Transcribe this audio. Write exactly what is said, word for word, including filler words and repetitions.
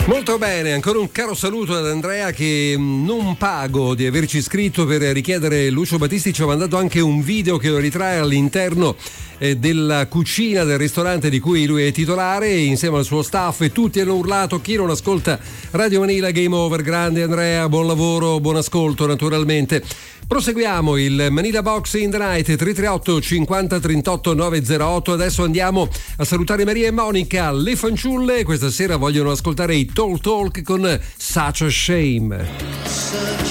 Molto bene, ancora un caro saluto ad Andrea che non pago di averci scritto per richiedere Lucio Battisti, ci ha mandato anche un video che lo ritrae all'interno eh, della cucina del ristorante di cui lui è titolare insieme al suo staff e tutti hanno urlato: chi non ascolta Radio Manila Game Over. Grande Andrea, buon lavoro, buon ascolto naturalmente. Proseguiamo il Manila Box in the Night tre tre otto cinquanta trentotto novecentotto. Adesso andiamo a salutare Maria e Monica, le fanciulle. Questa sera vogliono ascoltare i Talk Talk con Such a Shame.